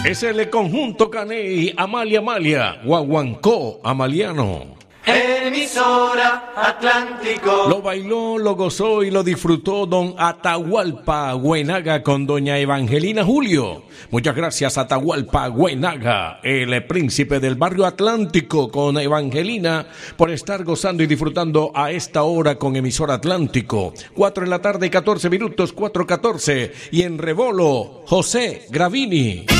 Es el conjunto Caney, Amalia Amalia, Guaguancó, Amaliano. Emisora Atlántico. Lo bailó, lo gozó y lo disfrutó don Atahualpa Güenaga con doña Evangelina Julio. Muchas gracias Atahualpa Güenaga, el príncipe del barrio Atlántico, con Evangelina, por estar gozando y disfrutando a esta hora con Emisora Atlántico. 4 de la tarde, 14 minutos, 4:14. Y en Rebolo, José Gravini.